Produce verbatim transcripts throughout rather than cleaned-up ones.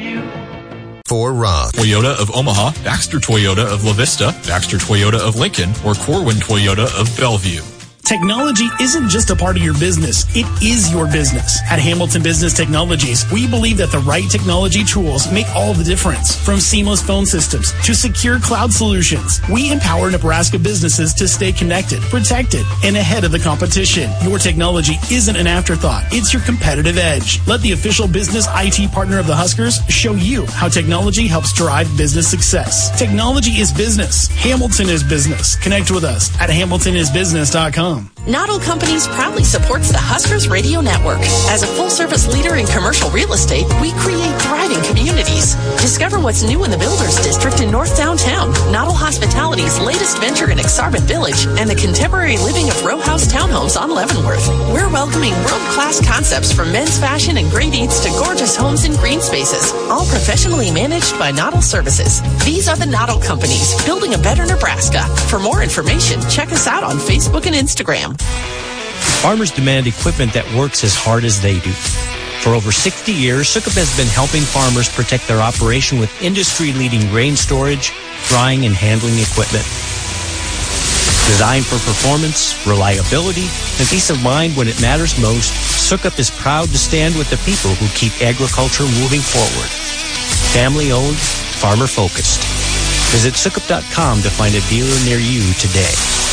you. For Roth. Toyota of Omaha, Baxter Toyota of La Vista, Baxter Toyota of Lincoln, or Corwin Toyota of Bellevue. Technology isn't just a part of your business, it is your business. At Hamilton Business Technologies, we believe that the right technology tools make all the difference. From seamless phone systems to secure cloud solutions, we empower Nebraska businesses to stay connected, protected, and ahead of the competition. Your technology isn't an afterthought, it's your competitive edge. Let the official business I T partner of the Huskers show you how technology helps drive business success. Technology is business. Hamilton is business. Connect with us at hamilton is business dot com. Noddle Companies proudly supports the Huskers Radio Network. As a full-service leader in commercial real estate, we create thriving communities. Discover what's new in the Builders District in North Downtown, Noddle Hospitality's latest venture in Exarban Village, and the contemporary living of row house townhomes on Leavenworth. We're welcoming world-class concepts from men's fashion and great eats to gorgeous homes and green spaces, all professionally managed by Noddle Services. These are the Noddle Companies, building a better Nebraska. For more information, check us out on Facebook and Instagram. Farmers demand equipment that works as hard as they do. For over sixty years, Sukup has been helping farmers protect their operation with industry-leading grain storage, drying, and handling equipment. Designed for performance, reliability, and peace of mind when it matters most, Sukup is proud to stand with the people who keep agriculture moving forward. Family-owned, farmer-focused. Visit sukup dot com to find a dealer near you today.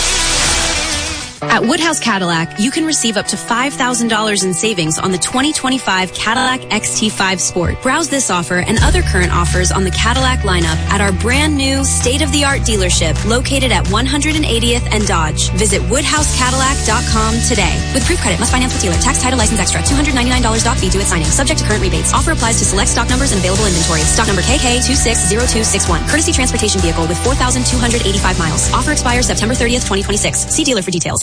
At Woodhouse Cadillac, you can receive up to five thousand dollars in savings on the twenty twenty-five Cadillac X T five Sport. Browse this offer and other current offers on the Cadillac lineup at our brand new state-of-the-art dealership located at one hundred eightieth and Dodge. Visit woodhouse cadillac dot com today. With proof credit, must finance with dealer. Tax, title, license extra. two hundred ninety-nine dollars doc fee due at signing. Subject to current rebates. Offer applies to select stock numbers and available inventory. Stock number K K two six zero two six one. Courtesy transportation vehicle with four thousand two hundred eighty-five miles. Offer expires September thirtieth, twenty twenty-six. See dealer for details.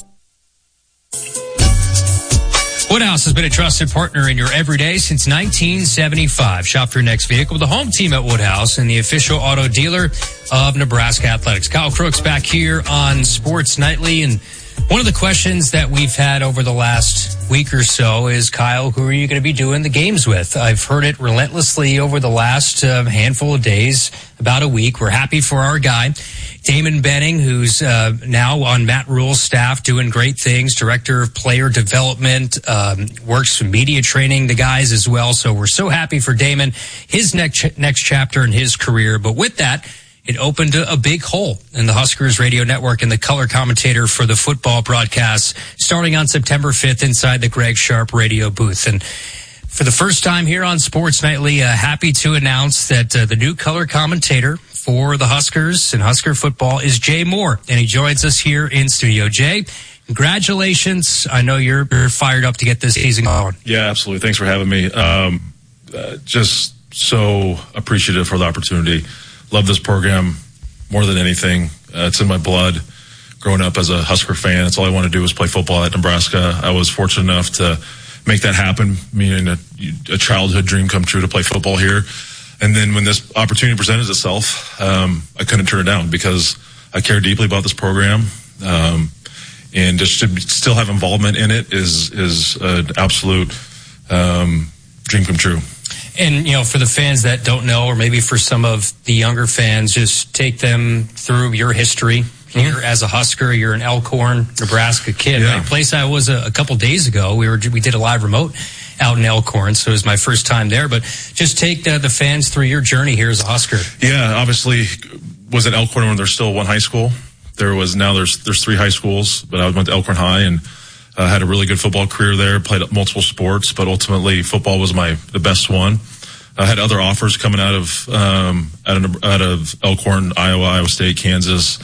Woodhouse has been a trusted partner in your everyday since nineteen seventy-five. Shop for your next vehicle with the home team at Woodhouse and the official auto dealer of Nebraska Athletics. Kyle Crooks back here on Sports Nightly. And one of the questions that we've had over the last week or so is, Kyle, who are you going to be doing the games with? I've heard it relentlessly over the last uh, handful of days, about a week. We're happy for our guy, Damon Benning, who's uh, now on Matt Rule's staff, doing great things, director of player development, um, works with media training the guys as well. So we're so happy for Damon, his next next chapter in his career. But with that, it opened a, a big hole in the Huskers radio network and the color commentator for the football broadcasts starting on September fifth inside the Greg Sharp radio booth. And for the first time here on Sports Nightly, uh, happy to announce that uh, the new color commentator for the Huskers and Husker football is Jay Moore, and he joins us here in studio. Jay, congratulations. I know you're, you're fired up to get this season going. Yeah, absolutely. Thanks for having me. Um, uh, just so appreciative for the opportunity. Love this program more than anything. Uh, it's in my blood. Growing up as a Husker fan, that's all I wanted to do was play football at Nebraska. I was fortunate enough to make that happen, meaning a, a childhood dream come true to play football here. And then when this opportunity presented itself, um, I couldn't turn it down because I care deeply about this program. Um, and just to still have involvement in it is, is an absolute um, dream come true. And, you know, for the fans that don't know, or maybe for some of the younger fans, just take them through your history here mm-hmm. as a Husker. You're an Elkhorn, Nebraska kid. Yeah. Right? A place I was a, a couple days ago. We were we did a live remote out in Elkhorn, so it was my first time there. But just take the, the fans through your journey here as a Husker. Yeah, obviously was at Elkhorn when there's still one high school. There was now there's there's three high schools, but I went to Elkhorn High and uh, had a really good football career there. Played multiple sports, but ultimately football was my the best one. I had other offers coming out of um, out of out of Elkhorn, Iowa, Iowa State, Kansas,